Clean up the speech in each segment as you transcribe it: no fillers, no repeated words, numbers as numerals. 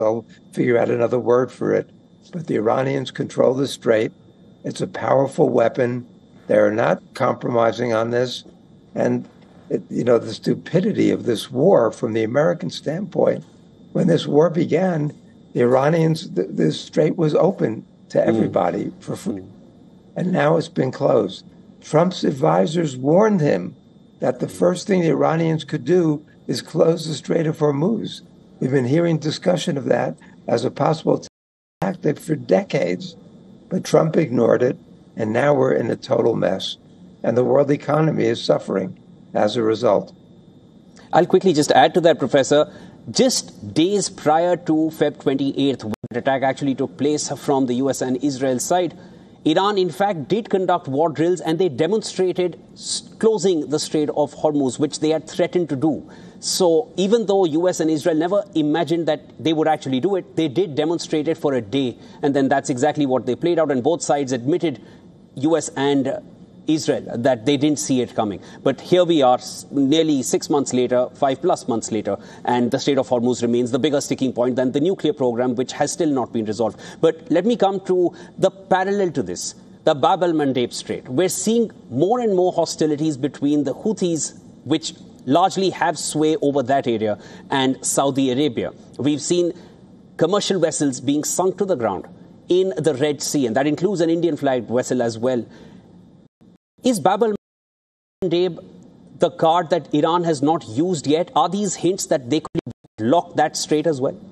They'll figure out another word for it. But the Iranians control the strait. It's a powerful weapon. They're not compromising on this. And, the stupidity of this war from the American standpoint, when this war began, the Iranians, the strait was open to everybody for free. And now it's been closed. Trump's advisors warned him that the first thing the Iranians could do is close the Strait of Hormuz. We've been hearing discussion of that as a possible tactic for decades, but Trump ignored it, and now we're in a total mess. And the world economy is suffering as a result. I'll quickly just add to that, Professor. Just days prior to Feb 28th, when the attack actually took place from the US and Israel side, Iran, in fact, did conduct war drills, and they demonstrated closing the Strait of Hormuz, which they had threatened to do. So even though US and Israel never imagined that they would actually do it, they did demonstrate it for a day. And then that's exactly what they played out. And both sides admitted, US and Israel, that they didn't see it coming. But here we are, nearly 6 months later, 5+ months later, and the Strait of Hormuz remains the bigger sticking point than the nuclear program, which has still not been resolved. But let me come to the parallel to this, the Bab el-Mandeb Strait. We're seeing more and more hostilities between the Houthis, which largely have sway over that area, and Saudi Arabia. We've seen commercial vessels being sunk to the ground in the Red Sea, and that includes an Indian-flagged vessel as well. Is Bab el-Mandeb the card that Iran has not used yet? Are these hints that they could lock that strait as well?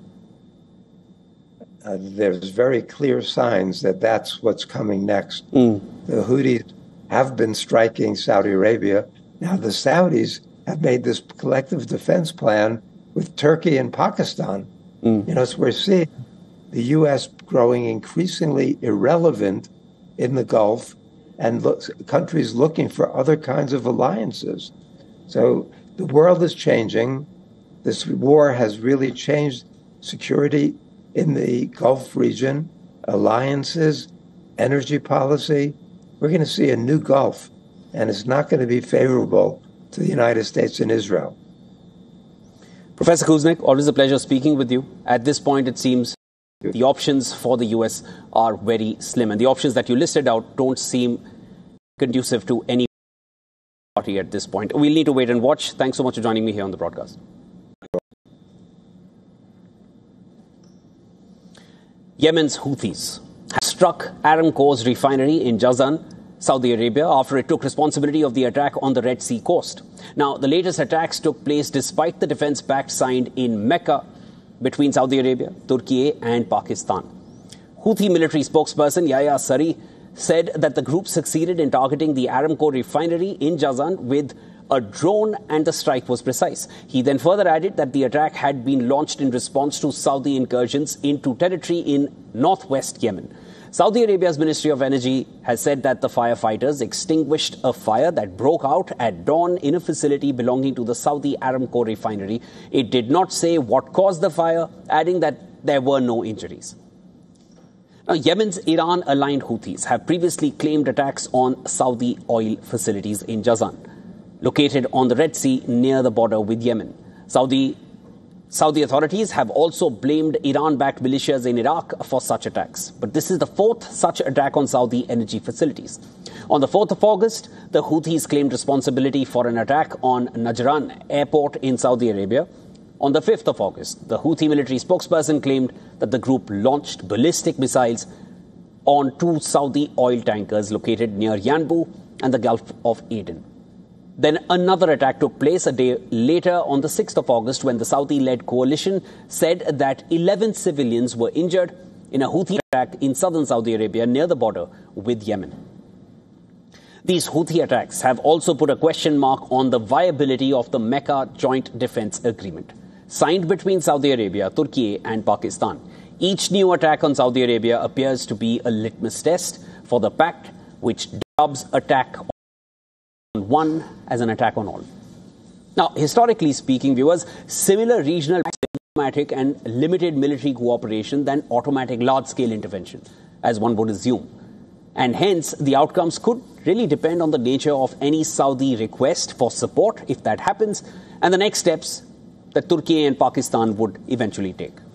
There's very clear signs that that's what's coming next. The Houthis have been striking Saudi Arabia. Now the Saudis have made this collective defense plan with Turkey and Pakistan. So we're seeing the U.S. growing increasingly irrelevant in the Gulf, and countries looking for other kinds of alliances. So the world is changing. This war has really changed security in the Gulf region, alliances, energy policy. We're going to see a new Gulf, and it's not going to be favorable to the United States and Israel. Professor Kuznick, always a pleasure speaking with you. At this point, it seems the options for the U.S. are very slim, and the options that you listed out don't seem conducive to any party at this point. We'll need to wait and watch. Thanks so much for joining me here on the broadcast. Yemen's Houthis have struck Aramco's refinery in Jazan, Saudi Arabia, after it took responsibility of the attack on the Red Sea coast. Now, the latest attacks took place despite the defense pact signed in Mecca between Saudi Arabia, Turkey, and Pakistan. Houthi military spokesperson Yahya Sari said that the group succeeded in targeting the Aramco refinery in Jazan with a drone, and the strike was precise. He then further added that the attack had been launched in response to Saudi incursions into territory in northwest Yemen. Saudi Arabia's Ministry of Energy has said that the firefighters extinguished a fire that broke out at dawn in a facility belonging to the Saudi Aramco refinery. It did not say what caused the fire, adding that there were no injuries. Now, Yemen's Iran-aligned Houthis have previously claimed attacks on Saudi oil facilities in Jazan, located on the Red Sea near the border with Yemen. Saudi authorities have also blamed Iran-backed militias in Iraq for such attacks. But this is the fourth such attack on Saudi energy facilities. On the 4th of August, the Houthis claimed responsibility for an attack on Najran airport in Saudi Arabia. On the 5th of August, the Houthi military spokesperson claimed that the group launched ballistic missiles on 2 Saudi oil tankers located near Yanbu and the Gulf of Aden. Then another attack took place a day later on the 6th of August when the Saudi-led coalition said that 11 civilians were injured in a Houthi attack in southern Saudi Arabia near the border with Yemen. These Houthi attacks have also put a question mark on the viability of the Mecca Joint Defense Agreement, signed between Saudi Arabia, Turkey, and Pakistan. Each new attack on Saudi Arabia appears to be a litmus test for the pact, which dubs attack on one as an attack on all. Now, historically speaking, viewers, similar regional automatic and limited military cooperation than automatic large-scale intervention, as one would assume. And hence, the outcomes could really depend on the nature of any Saudi request for support, if that happens, and the next steps that Turkey and Pakistan would eventually take.